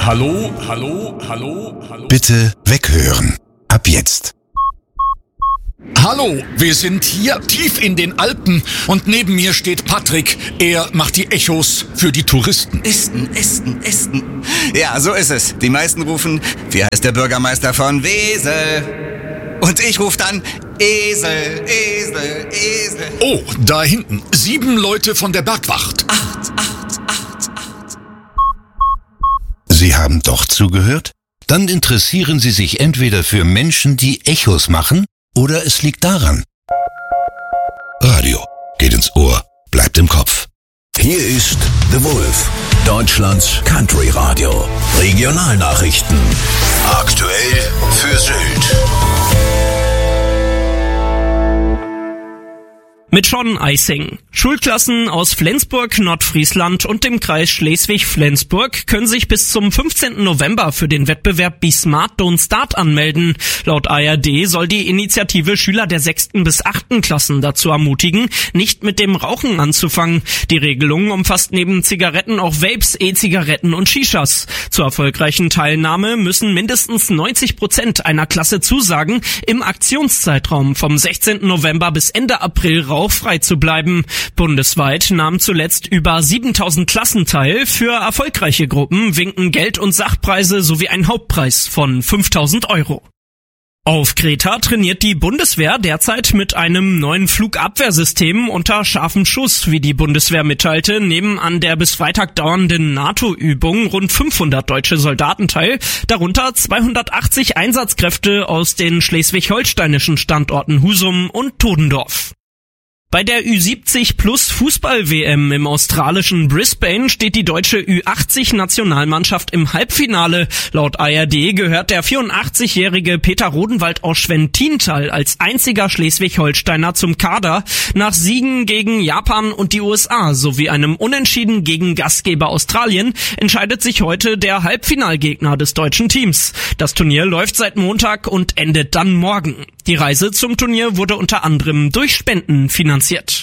Hallo, hallo, hallo, hallo. Bitte weghören. Ab jetzt. Hallo, wir sind hier tief in den Alpen und neben mir steht Patrick. Er macht die Echos für die Touristen. Ästen. Ja, so ist es. Die meisten rufen, wie heißt der Bürgermeister von Wesel? Und ich rufe dann, Esel. Oh, da hinten. 7 Leute von der Bergwacht. 8. Sie haben doch zugehört? Dann interessieren Sie sich entweder für Menschen, die Echos machen, oder es liegt daran. Radio geht ins Ohr, bleibt im Kopf. Hier ist The Wolf, Deutschlands Country Radio. Regionalnachrichten. Aktuell für Sylt. Mit Sean Eising. Schulklassen aus Flensburg, Nordfriesland und dem Kreis Schleswig-Flensburg können sich bis zum 15. November für den Wettbewerb Be Smart Don't Start anmelden. Laut ARD soll die Initiative Schüler der 6. bis 8. Klassen dazu ermutigen, nicht mit dem Rauchen anzufangen. Die Regelung umfasst neben Zigaretten auch Vapes, E-Zigaretten und Shishas. Zur erfolgreichen Teilnahme müssen mindestens 90% einer Klasse zusagen, im Aktionszeitraum vom 16. November bis Ende April rauchfrei zu bleiben. Bundesweit nahmen zuletzt über 7000 Klassen teil. Für erfolgreiche Gruppen winken Geld- und Sachpreise sowie ein Hauptpreis von 5.000 €. Auf Kreta trainiert die Bundeswehr derzeit mit einem neuen Flugabwehrsystem unter scharfem Schuss, wie die Bundeswehr mitteilte, nehmen an der bis Freitag dauernden NATO-Übung rund 500 deutsche Soldaten teil, darunter 280 Einsatzkräfte aus den schleswig-holsteinischen Standorten Husum und Todendorf. Bei der Ü70 Plus Fußball-WM im australischen Brisbane steht die deutsche Ü80-Nationalmannschaft im Halbfinale. Laut ARD gehört der 84-jährige Peter Rodenwald aus Schwentintal als einziger Schleswig-Holsteiner zum Kader. Nach Siegen gegen Japan und die USA sowie einem Unentschieden gegen Gastgeber Australien entscheidet sich heute der Halbfinalgegner des deutschen Teams. Das Turnier läuft seit Montag und endet dann morgen. Die Reise zum Turnier wurde unter anderem durch Spenden finanziert.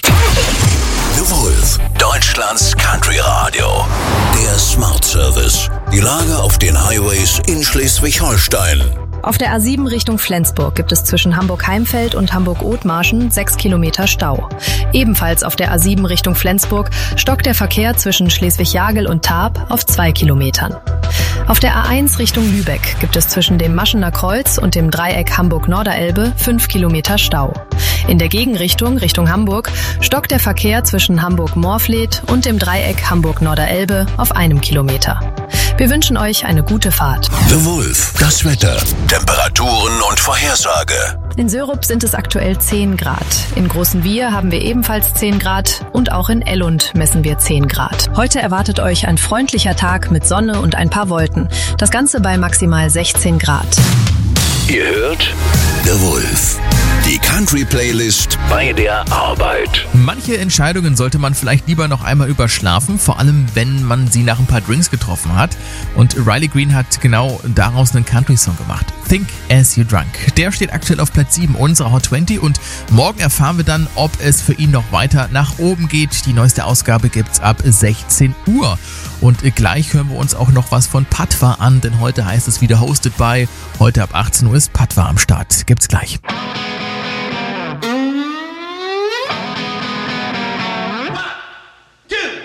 The Wolf, Deutschlands Country Radio. Der Smart Service. Die Lage auf den Highways in Schleswig-Holstein. Auf der A7 Richtung Flensburg gibt es zwischen Hamburg-Heimfeld und Hamburg-Othmarschen 6 Kilometer Stau. Ebenfalls auf der A7 Richtung Flensburg stockt der Verkehr zwischen Schleswig-Jagel und Tarp auf 2 Kilometern. Auf der A1 Richtung Lübeck gibt es zwischen dem Maschener Kreuz und dem Dreieck Hamburg-Norderelbe 5 Kilometer Stau. In der Gegenrichtung, Richtung Hamburg, stockt der Verkehr zwischen Hamburg-Morfleet und dem Dreieck Hamburg-Norderelbe auf 1 Kilometer. Wir wünschen euch eine gute Fahrt. The Wolf, das Wetter, Temperaturen und Vorhersage. In Sörup sind es aktuell 10 Grad. In Großenwier haben wir ebenfalls 10 Grad und auch in Ellund messen wir 10 Grad. Heute erwartet euch ein freundlicher Tag mit Sonne und ein paar Wolken. Das Ganze bei maximal 16 Grad. Ihr hört The Wolf. Die Country-Playlist bei der Arbeit. Manche Entscheidungen sollte man vielleicht lieber noch einmal überschlafen, vor allem wenn man sie nach ein paar Drinks getroffen hat. Und Riley Green hat genau daraus einen Country-Song gemacht. Think As You Drunk. Der steht aktuell auf Platz 7 unserer Hot 20 und morgen erfahren wir dann, ob es für ihn noch weiter nach oben geht. Die neueste Ausgabe gibt's ab 16 Uhr. Und gleich hören wir uns auch noch was von Patwa an, denn heute heißt es wieder Hosted by. Heute ab 18 Uhr ist Patwa am Start. Gibt's gleich.